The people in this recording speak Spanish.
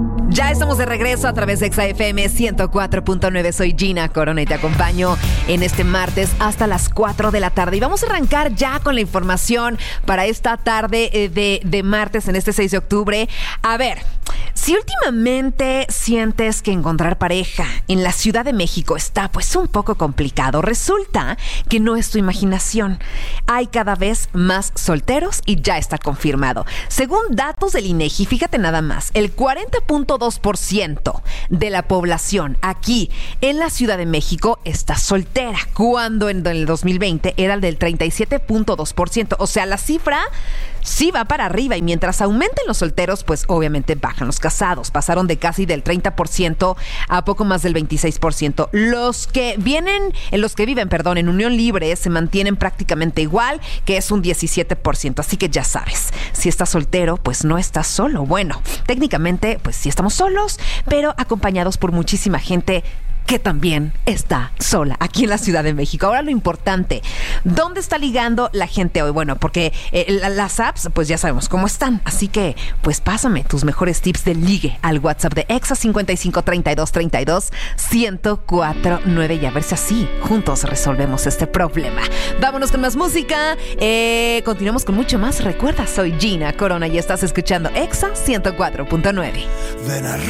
Ya estamos de regreso a través de Exa FM 104.9. Soy Gina Corona y te acompaño en este martes hasta las 4 de la tarde. Y vamos a arrancar ya con la información para esta tarde de martes en este 6 de octubre. A ver, si últimamente sientes que encontrar pareja en la Ciudad de México está pues un poco complicado, resulta que no es tu imaginación. Hay cada vez más solteros y ya está confirmado. Según datos del INEGI, fíjate nada más, el 40.2% de la población aquí en la Ciudad de México está soltera, cuando en el 2020 era el del 37.2%. O sea, la cifra sí va para arriba, y mientras aumenten los solteros, pues obviamente bajan los casados. Pasaron de casi del 30% a poco más del 26%. Los que viven en unión libre se mantienen prácticamente igual, que es un 17%. Así que ya sabes, si estás soltero, pues no estás solo. Bueno, técnicamente, pues sí estamos solos, pero acompañados por muchísima gente que también está sola aquí en la Ciudad de México. Ahora lo importante, ¿dónde está ligando la gente hoy? Bueno, porque las apps, pues ya sabemos cómo están. Así que, pues pásame tus mejores tips de ligue al WhatsApp de Exa 55 32 32 1049 y a ver si así juntos resolvemos este problema. Vámonos con más música. Continuamos con mucho más. Recuerda, soy Gina Corona y estás escuchando Exa 104.9. Ven a